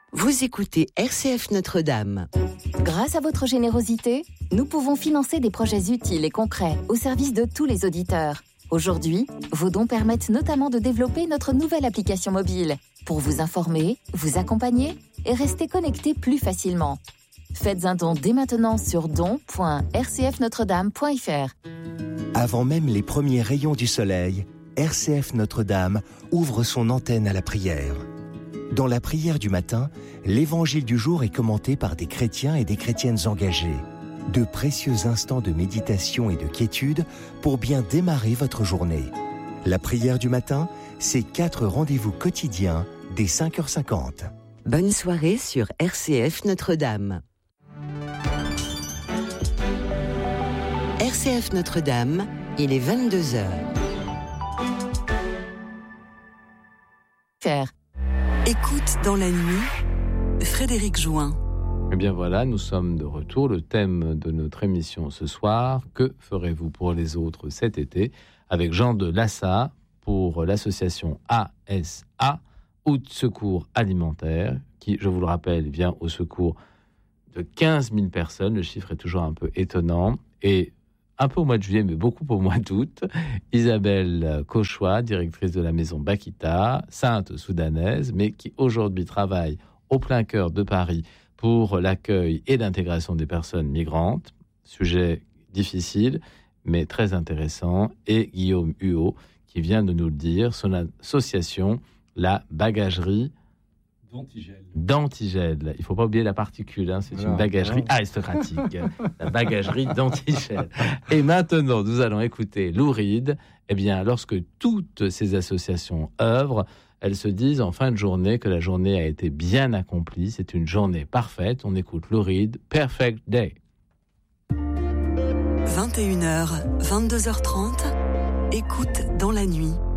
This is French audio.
Vous écoutez RCF Notre-Dame. Grâce à votre générosité, nous pouvons financer des projets utiles et concrets au service de tous les auditeurs. Aujourd'hui, vos dons permettent notamment de développer notre nouvelle application mobile pour vous informer, vous accompagner et rester connecté plus facilement. Faites un don dès maintenant sur don.rcfnotredame.fr. Avant même les premiers rayons du soleil, RCF Notre-Dame ouvre son antenne à la prière. Dans la prière du matin, l'évangile du jour est commenté par des chrétiens et des chrétiennes engagés. De précieux instants de méditation et de quiétude pour bien démarrer votre journée. La prière du matin, c'est 4 rendez-vous quotidiens dès 5h50. Bonne soirée sur RCF Notre-Dame. RCF Notre-Dame, il est 22h. Écoute dans la nuit, Frédéric Join. Eh bien voilà, nous sommes de retour. Le thème de notre émission ce soir, que ferez-vous pour les autres cet été, avec Jean de Lassa pour l'association ASA, Août Secours Alimentaire, qui, je vous le rappelle, vient au secours de 15 000 personnes. Le chiffre est toujours un peu étonnant. Et un peu au mois de juillet, mais beaucoup au mois d'août, Isabelle Cauchois, directrice de la maison Bakita, sainte soudanaise, mais qui aujourd'hui travaille au plein cœur de Paris pour l'accueil et l'intégration des personnes migrantes. Sujet difficile, mais très intéressant. Et Guillaume Huot, qui vient de nous le dire, son association, la bagagerie d'Antigel. Il ne faut pas oublier la particule, c'est une bagagerie aristocratique. La bagagerie d'Antigel. Et maintenant, nous allons écouter Lou Reed. Eh bien, lorsque toutes ces associations œuvrent, elles se disent en fin de journée que la journée a été bien accomplie. C'est une journée parfaite. On écoute Lou Reed, Perfect Day. 21h, 22h30, écoute dans la nuit.